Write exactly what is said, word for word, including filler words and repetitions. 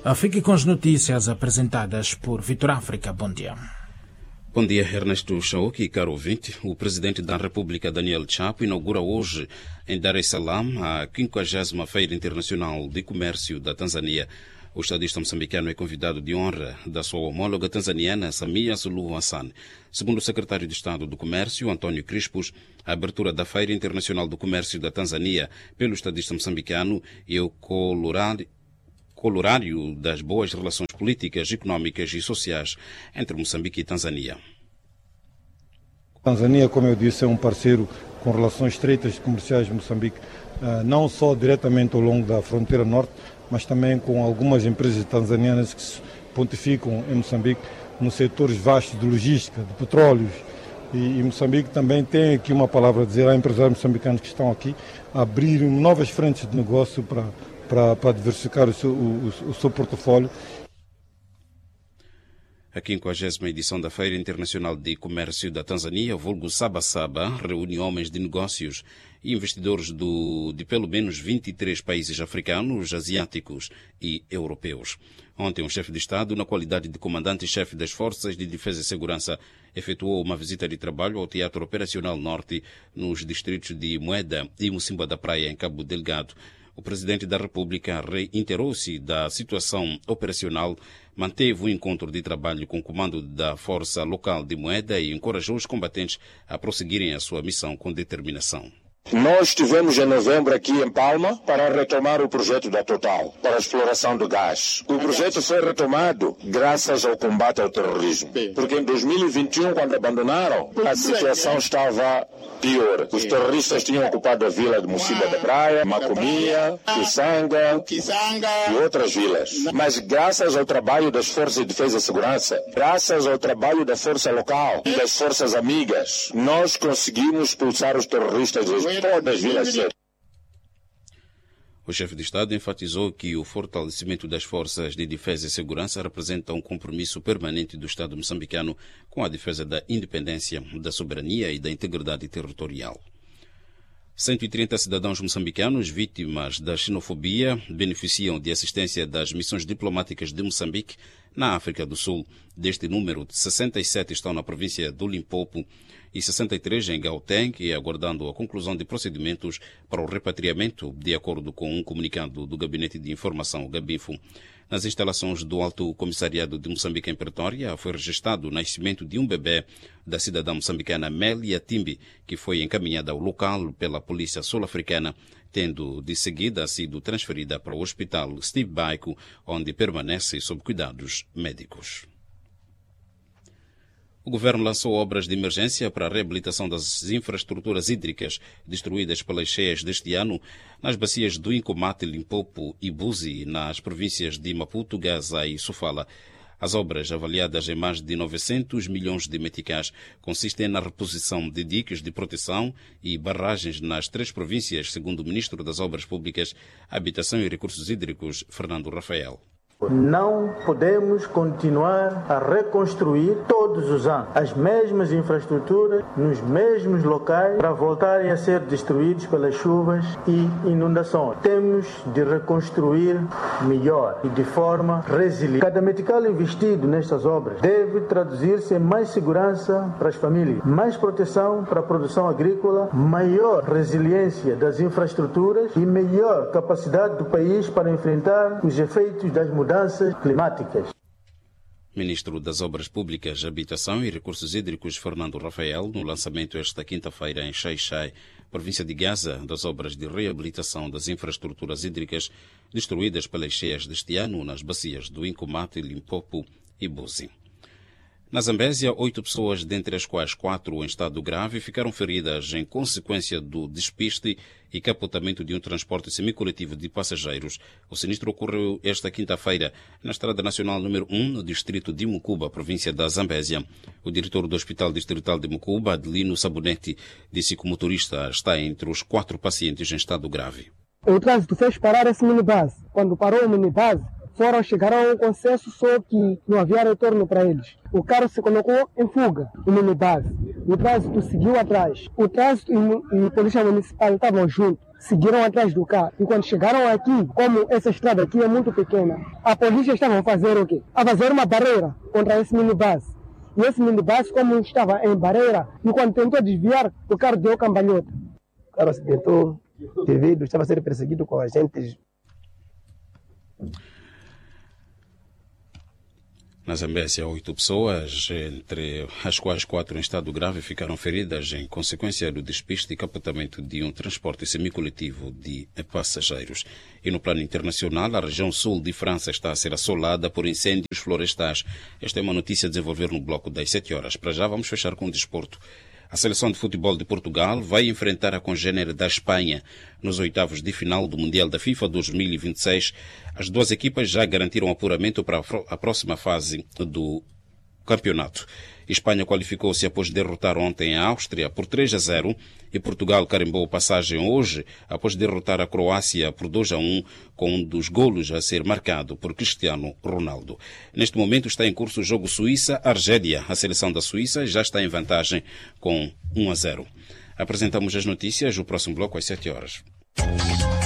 Fique com as notícias apresentadas por Vitor África. Bom dia. Bom dia, Ernesto Chaoki, caro ouvinte. O presidente da República, Daniel Chapo, inaugura hoje em Dar es Salaam a quinquagésima Feira Internacional de Comércio da Tanzânia. O estadista moçambicano é convidado de honra da sua homóloga tanzaniana, Samia Suluhu Hassan. Segundo o secretário de Estado do Comércio, Antônio Crispus, a abertura da Feira Internacional do Comércio da Tanzânia pelo estadista moçambicano é o colorário colorário das boas relações políticas, económicas e sociais entre Moçambique e Tanzânia. A Tanzânia, como eu disse, é um parceiro com relações estreitas comerciais de Moçambique, não só diretamente ao longo da fronteira norte, mas também com algumas empresas tanzanianas que se pontificam em Moçambique nos setores vastos de logística, de petróleos. E, e Moçambique também tem aqui uma palavra a dizer a empresários moçambicanos que estão aqui a abrir novas frentes de negócio para Para, para diversificar o seu, o, o seu portfólio. A quinquagésima edição da Feira Internacional de Comércio da Tanzânia, vulgo Saba Saba, reúne homens de negócios e investidores do, de pelo menos vinte e três países africanos, asiáticos e europeus. Ontem, um chefe de Estado, na qualidade de comandante-chefe das Forças de Defesa e Segurança, efetuou uma visita de trabalho ao Teatro Operacional Norte, nos distritos de Moeda e Mocimboa da Praia, em Cabo Delgado. O presidente da República reiterou-se da situação operacional, manteve um encontro de trabalho com o comando da Força Local de Moeda e encorajou os combatentes a prosseguirem a sua missão com determinação. Nós estivemos em novembro aqui em Palma para retomar o projeto da Total para a exploração do gás. O projeto foi retomado graças ao combate ao terrorismo, porque em dois mil e vinte e um, quando abandonaram, a situação estava pior. Os terroristas tinham ocupado a vila de Mocimboa da Praia, Macomia, Kisanga e outras vilas. Mas graças ao trabalho das Forças de Defesa e Segurança, graças ao trabalho da Força Local e das Forças Amigas, nós conseguimos expulsar os terroristas das todas as vilas. O chefe de Estado enfatizou que o fortalecimento das forças de defesa e segurança representa um compromisso permanente do Estado moçambicano com a defesa da independência, da soberania e da integridade territorial. cento e trinta cidadãos moçambicanos vítimas da xenofobia beneficiam de assistência das missões diplomáticas de Moçambique na África do Sul. Deste número, sessenta e sete estão na província do Limpopo e sessenta e três em Gauteng, e aguardando a conclusão de procedimentos para o repatriamento, de acordo com um comunicado do Gabinete de Informação, Gabinfo. Nas instalações do Alto Comissariado de Moçambique em Pretória, foi registrado o nascimento de um bebê da cidadã moçambicana Mélia Timbi, que foi encaminhada ao local pela polícia sul-africana, tendo de seguida sido transferida para o Hospital Steve Biko, onde permanece sob cuidados médicos. O governo lançou obras de emergência para a reabilitação das infraestruturas hídricas destruídas pelas cheias deste ano nas bacias do Incomato, Limpopo e Buzi, nas províncias de Maputo, Gaza e Sofala. As obras, avaliadas em mais de novecentos milhões de meticais, consistem na reposição de diques de proteção e barragens nas três províncias, segundo o ministro das Obras Públicas, Habitação e Recursos Hídricos, Fernando Rafael. Não podemos continuar a reconstruir todos os anos as mesmas infraestruturas nos mesmos locais para voltarem a ser destruídos pelas chuvas e inundações. Temos de reconstruir melhor e de forma resiliente. Cada metical investido nestas obras deve traduzir-se em mais segurança para as famílias, mais proteção para a produção agrícola, maior resiliência das infraestruturas e melhor capacidade do país para enfrentar os efeitos das mudanças climáticas. Ministro das Obras Públicas, Habitação e Recursos Hídricos, Fernando Rafael, no lançamento esta quinta-feira em Xai-Xai, província de Gaza, das obras de reabilitação das infraestruturas hídricas destruídas pelas cheias deste ano nas bacias do Incomato, Limpopo e Buzi. Na Zambésia, oito pessoas, dentre as quais quatro em estado grave, ficaram feridas em consequência do despiste e capotamento de um transporte semicoletivo de passageiros. O sinistro ocorreu esta quinta-feira na Estrada Nacional número um, no distrito de Mucuba, província da Zambésia. O diretor do Hospital Distrital de Mucuba, Adelino Sabonete, disse que o motorista está entre os quatro pacientes em estado grave. O trânsito fez parar esse minibus. Quando parou o minibus, foram chegar a um consenso, só que não havia retorno para eles. O carro se colocou em fuga, o minibus. O trânsito seguiu atrás. O trânsito e a polícia municipal estavam juntos. seguiram atrás do carro. E quando chegaram aqui, como essa estrada aqui é muito pequena, a polícia estava a fazer o quê? A fazer uma barreira contra esse minibus. E esse minibus, como estava em barreira, e quando tentou desviar, o carro deu cambalhota. O carro acidentou devido, estava a ser perseguido com agentes. Na Zambésia, oito pessoas, entre as quais quatro em estado grave, ficaram feridas em consequência do despiste e capotamento de um transporte semicoletivo de passageiros. E no plano internacional, a região sul de França está a ser assolada por incêndios florestais. Esta é uma notícia a desenvolver no bloco das sete horas. Para já, vamos fechar com o desporto. A seleção de futebol de Portugal vai enfrentar a congênere da Espanha nos oitavos de final do Mundial da FIFA dois mil e vinte e seis. As duas equipas já garantiram apuramento para a próxima fase do campeonato. Espanha qualificou-se após derrotar ontem a Áustria por três a zero e Portugal carimbou passagem hoje após derrotar a Croácia por dois a um, com um dos golos a ser marcado por Cristiano Ronaldo. Neste momento está em curso o jogo Suíça-Argélia. A seleção da Suíça já está em vantagem com um a zero. Apresentamos as notícias, o próximo bloco às sete horas.